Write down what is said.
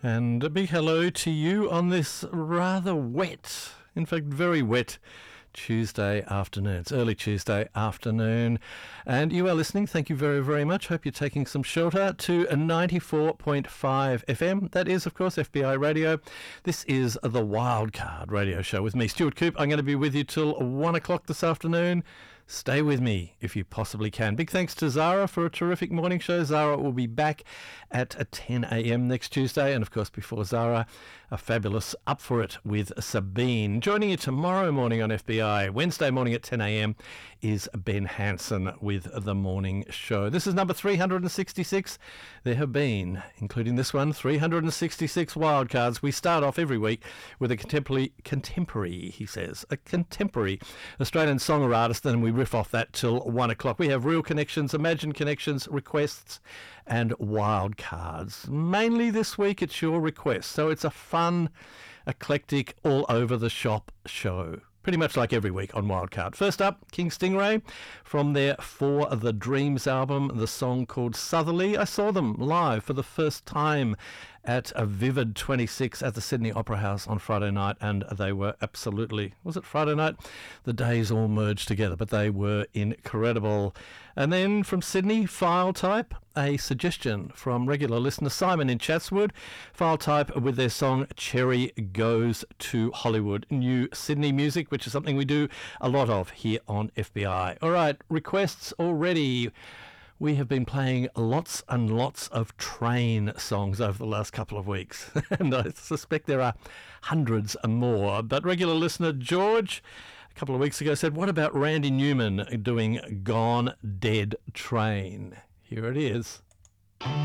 And a big hello to you on this rather wet, in fact very wet, Tuesday afternoon. It's early Tuesday afternoon, and you are listening. Thank you very, very much. Hope you're taking some shelter to a 94.5 FM. That is, of course, FBI Radio. This is the Wildcard Radio Show with me, Stuart Coop. I'm going to be with you till 1 o'clock this afternoon. Stay with me if you possibly can. Big thanks to Zara for a terrific morning show. Zara will be back at 10 a.m. next Tuesday. And, of course, before Zara, a fabulous Up For It with Sabine. Joining you tomorrow morning on FBI, Wednesday morning at 10 a.m. is Ben Hansen with The Morning Show. This is number 366. There have been, including this one, 366 wildcards. We start off every week with a contemporary, he says, a contemporary Australian song or artist, and we riff off that till 1 o'clock. We have real connections, imagined connections, requests, and wild cards. Mainly this week it's your requests, so it's a fun, eclectic, all over the shop show. Pretty much like every week on Wildcard. First up, King Stingray from their For the Dreams album, the song called Southerly. I saw them live for the first time at a Vivid 26 at the Sydney Opera House on Friday night, and they were absolutely, was it Friday night? The days all merged together, but they were incredible. And then from Sydney, File Type, a suggestion from regular listener Simon in Chatswood. File Type with their song Cherry Goes to Hollywood. New Sydney music, which is something we do a lot of here on FBI. All right, requests already. We have been playing lots and lots of train songs over the last couple of weeks, and I suspect there are hundreds and more. But regular listener George, a couple of weeks ago, said, what about Randy Newman doing Gone Dead Train? Here it is.